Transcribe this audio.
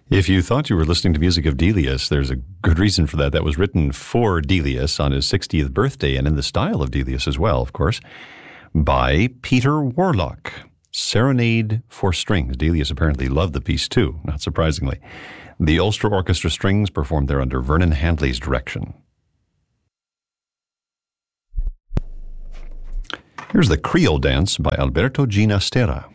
If you thought you were listening to music of Delius, there's a good reason for that. That was written for Delius on his 60th birthday, and in the style of Delius as well, of course, by Peter Warlock. Serenade for Strings. Delius apparently loved the piece too, not surprisingly. The Ulster Orchestra Strings performed there under Vernon Handley's direction. Here's the Creole Dance by Alberto Ginastera.